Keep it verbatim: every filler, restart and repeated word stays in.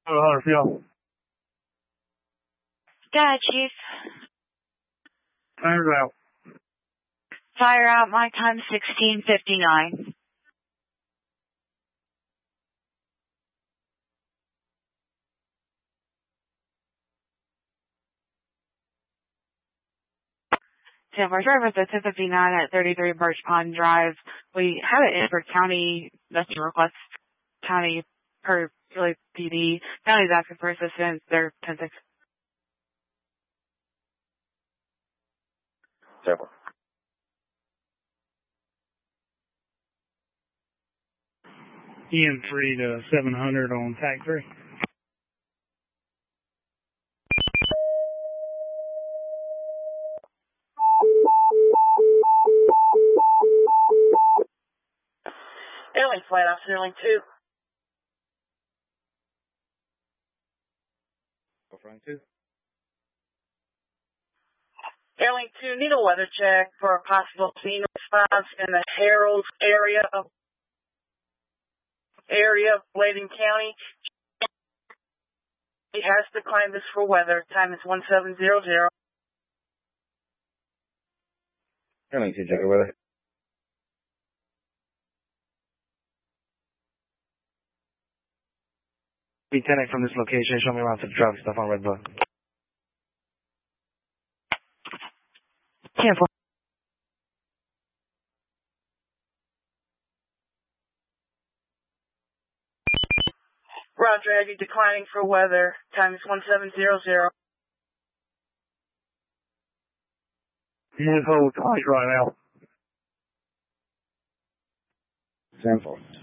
Hunter, Got it, Chief. Fire's out. Fire out, my time sixteen fifty-nine. San Francisco Service at ten fifty-nine at thirty-three Birch Pond Drive. We have it in for county, that's a request, county, per, really, P D. County's asking for assistance, they're ten six. Several. E M three to seven hundred on tag three. Airlane flight off Airlane two. Flying two. Airlane two, need a weather check for a possible scene response in the Harold area of area of Bladen County. He has declined this for weather. Time is one seven zero zero. Airlane two, check your weather. Lieutenant from this location, show me around to the traffic stuff on Red Book. Careful. Roger, have you declining for weather? Time is one seven zero zero. He is hold tight right now. Sample.